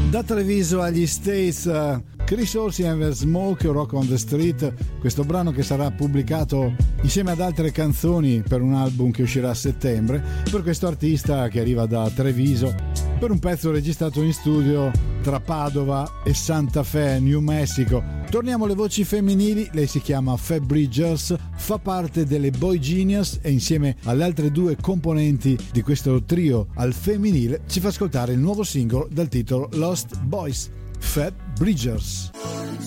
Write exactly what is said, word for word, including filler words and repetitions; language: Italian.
Da Treviso agli States, uh, Chris Orsi and Smoke, Rock on the Street, questo brano che sarà pubblicato insieme ad altre canzoni per un album che uscirà a settembre, per questo artista che arriva da Treviso, per un pezzo registrato in studio tra Padova e Santa Fe, New Mexico. Torniamo alle voci femminili, lei si chiama Fab Bridgers, fa parte delle Boy Genius e insieme alle altre due componenti di questo trio al femminile ci fa ascoltare il nuovo singolo dal titolo Lost Boys, Fab Bridgers.